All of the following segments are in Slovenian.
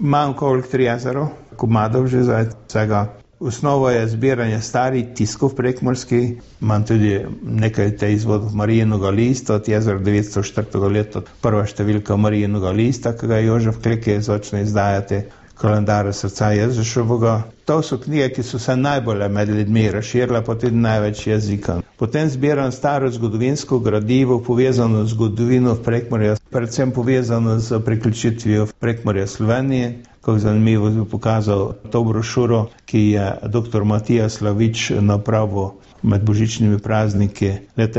Imam okoli 30 komadov že za vsega. Osnova je zbiranje starih tiskov prekmorskih. Imam tudi nekaj te izvodov Marijinega lista od 1904. leta. Prva številka Marijinega lista, ki ga je Jožef Kleke začne izdajati, kalendar srca Jezuševega. To so knjige, ki so se najbolj med ljudmi razširile, pa tudi največ jezika. Potem zbiram staro zgodovinsko gradivo, povezano z zgodovino Prekmurja, predvsem povezano z priključitvijo Prekmurja Sloveniji. Kako zanimivo bi pokazal to brošuro, ki je dr. Matija Slavič napravil med božičnimi prazniki leta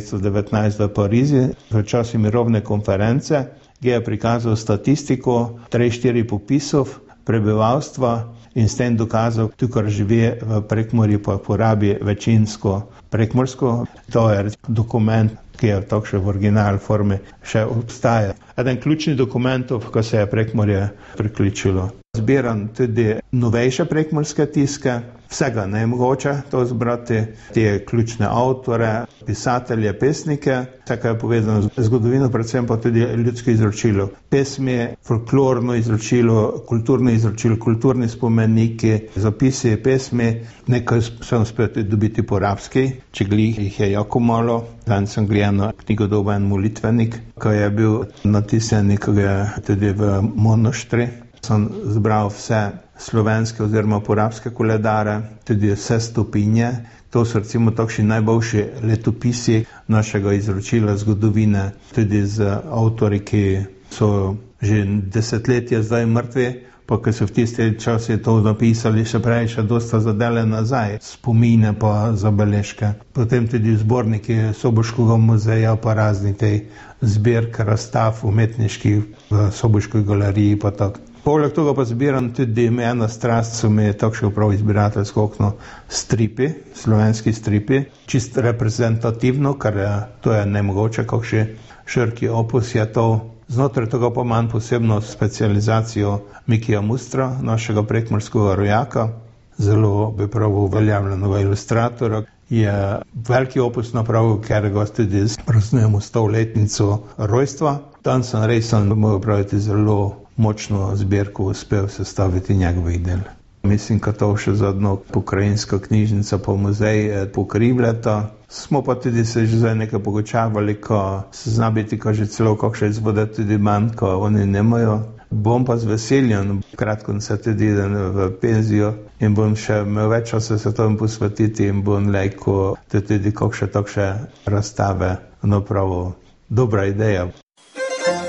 1919 v Parizi, v času mirovne konference, ki je prikazal statistiko 3-4 popisov prebivalstva in s tem dokazal, tukaj živi v Prekmurju, pa porabi večinsko prekmursko. To je dokument, ki je takšne v original formi še obstaja. Eden ključnih dokumentov, ko se je Prekmurje priključilo. Zbiram tudi novejše prekmurske tiske, vsega ne je mogoče to zbrati, te ključne avtore, pisatelje, pesnike, vse, kar je povezano z zgodovino, predvsem pa tudi ljudsko izročilo. Pesmi, folklorno izročilo, kulturno izročilo, kulturni spomeniki, zapisi, pesmi, nekaj sem uspel tudi dobiti po arabski, če jih je jako malo. Danes sem gledal knjigodoben molitvenik, ki je bil natisnjen tudi v monaštri. Sem zbral vse slovenske oziroma porabske koledare, tudi vse stopinje. To so recimo takšni najboljši letopisi našega izročila zgodovine, tudi z avtori, ki so že desetletja zdaj mrtvi, pa ki so v tiste časi to napisali še prej, še dosta zadele nazaj, spomine pa zabeležke. Potem tudi zborniki Soboškega muzeja, pa razni tej zbirk, razstav umetniških v Soboški galeriji pa tako. Poleg tega pa zbiram tudi ena strast, so mi takšno prav izbirateljsko okno, stripi, slovenski stripi, čist reprezentativno, ker to je nemogoče, kakšen širki opus je to. Znotraj tega pa imam posebno specializacijo Mikija Mustra, našega prekmurskega rojaka, zelo bi prav uveljavljenega ilustratora. Je veliki opus napravil, ker ga tudi praznujemo 100-letnico rojstva. Danes sem res mogel praviti zelo močno zbirko uspel sestaviti njegovih del. Mislim, da to še zadnjo pokrajinska knjižnica pa muzej pokrivljata. Smo pa tudi se že zdaj nekaj pogočavali, ko se zna biti, ko že celo kakšne izvode tudi manj, ko oni nemajo. Bom pa z veseljem, kratko se tudi idem v penzijo in bom še imel več časa se tomu posvetiti in bom lejko tudi kakšne takšne razstave napravil. Dobra ideja.